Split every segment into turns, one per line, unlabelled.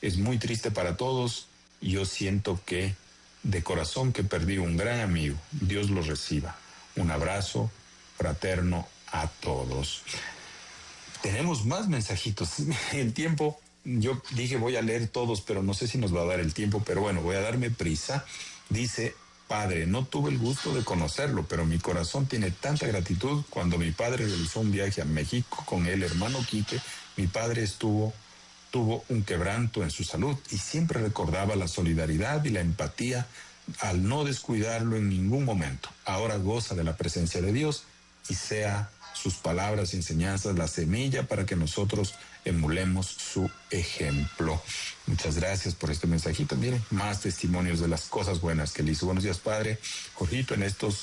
Es muy triste para todos. Yo siento que de corazón que perdí un gran amigo. Dios lo reciba. Un abrazo fraterno a todos. Tenemos más mensajitos. El tiempo, yo dije voy a leer todos, pero no sé si nos va a dar el tiempo, pero bueno, voy a darme prisa. Dice: Padre, no tuve el gusto de conocerlo, pero mi corazón tiene tanta gratitud. Cuando mi padre realizó un viaje a México con el hermano Quique, mi padre tuvo un quebranto en su salud y siempre recordaba la solidaridad y la empatía al no descuidarlo en ningún momento. Ahora goza de la presencia de Dios y sea sus palabras y enseñanzas la semilla para que nosotros emulemos su ejemplo. Muchas gracias por este mensajito. Miren, más testimonios de las cosas buenas que él hizo. Buenos días, Padre. Jorgito,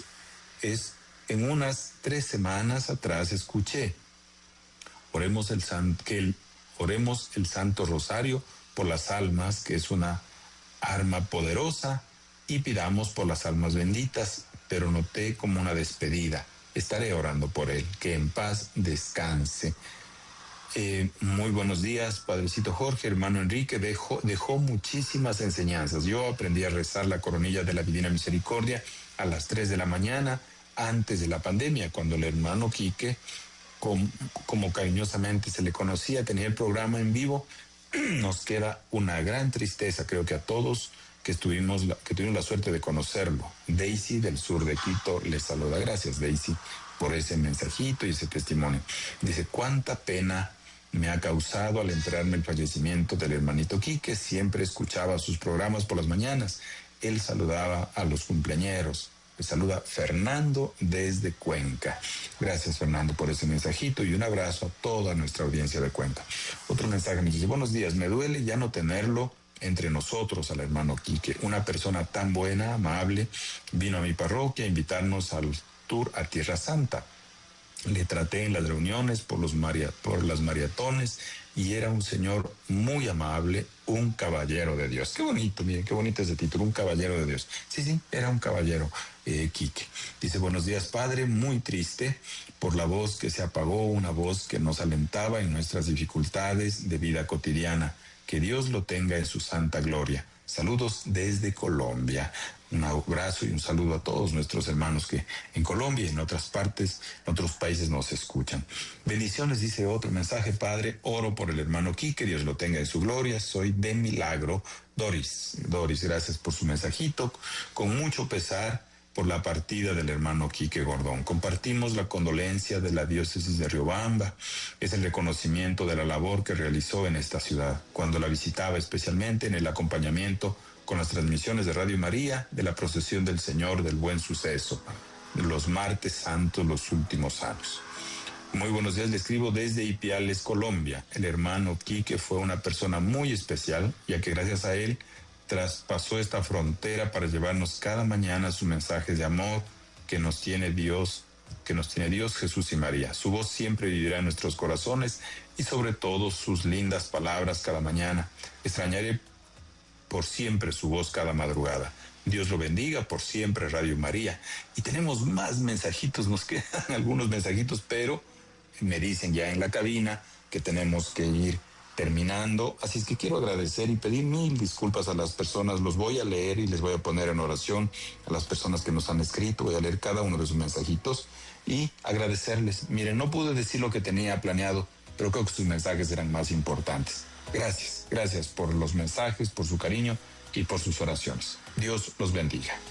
en unas 3 semanas atrás escuché: oremos el Santo Rosario por las almas, que es una arma poderosa, y pidamos por las almas benditas, pero noté como una despedida. Estaré orando por él, que en paz descanse. Muy buenos días, Padrecito Jorge. Hermano Enrique dejó muchísimas enseñanzas. Yo aprendí a rezar la coronilla de la Divina Misericordia a las 3 de la mañana antes de la pandemia, cuando el hermano Quique, como cariñosamente se le conocía, tenía el programa en vivo. Nos queda una gran tristeza, creo que a todos que tuvimos la suerte de conocerlo. Daisy, del sur de Quito, les saluda. Gracias, Daisy, por ese mensajito y ese testimonio. Dice: cuánta pena me ha causado al enterarme el fallecimiento del hermanito Quique. Siempre escuchaba sus programas por las mañanas. Él saludaba a los cumpleañeros. Le saluda Fernando desde Cuenca. Gracias, Fernando, por ese mensajito y un abrazo a toda nuestra audiencia de Cuenca. Otro mensaje me dice: buenos días, me duele ya no tenerlo entre nosotros al hermano Quique, una persona tan buena, amable. Vino a mi parroquia a invitarnos al tour a Tierra Santa. Le traté en las reuniones por las maratones y era un señor muy amable, un caballero de Dios. Qué bonito, miren, qué bonito ese título, un caballero de Dios. Sí, era un caballero, Quique. Dice: buenos días, Padre, muy triste por la voz que se apagó, una voz que nos alentaba en nuestras dificultades de vida cotidiana. Que Dios lo tenga en su santa gloria. Saludos desde Colombia. Un abrazo y un saludo a todos nuestros hermanos que en Colombia y en otras partes, en otros países nos escuchan. Bendiciones, dice otro mensaje: Padre, oro por el hermano Quique, Dios lo tenga en su gloria. Soy de Milagro. Doris, gracias por su mensajito. Con mucho pesar por la partida del hermano Quique Gordón. Compartimos la condolencia de la diócesis de Riobamba. Es el reconocimiento de la labor que realizó en esta ciudad, cuando la visitaba, especialmente en el acompañamiento con las transmisiones de Radio María de la procesión del Señor del Buen Suceso, los martes santos, los últimos años. Muy buenos días, le escribo desde Ipiales, Colombia. El hermano Quique fue una persona muy especial, ya que gracias a él traspasó esta frontera para llevarnos cada mañana sus mensajes de amor que nos tiene Dios, Jesús y María. Su voz siempre vivirá en nuestros corazones y sobre todo sus lindas palabras cada mañana. Extrañaré por siempre su voz cada madrugada. Dios lo bendiga por siempre, Radio María. Y tenemos más mensajitos, nos quedan algunos mensajitos, pero me dicen ya en la cabina que tenemos que ir terminando, así es que quiero agradecer y pedir 1000 disculpas a las personas. Los voy a leer y les voy a poner en oración a las personas que nos han escrito. Voy a leer cada uno de sus mensajitos y agradecerles. Miren, no pude decir lo que tenía planeado, pero creo que sus mensajes eran más importantes. Gracias por los mensajes, por su cariño y por sus oraciones. Dios los bendiga.